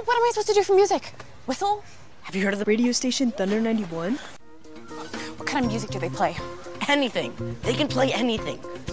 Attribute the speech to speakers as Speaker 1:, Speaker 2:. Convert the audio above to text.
Speaker 1: What am I supposed to do for music? Whistle?
Speaker 2: Have you heard of the radio station Thunder 91?
Speaker 1: What kind of music do they play?
Speaker 2: Anything. They can play anything.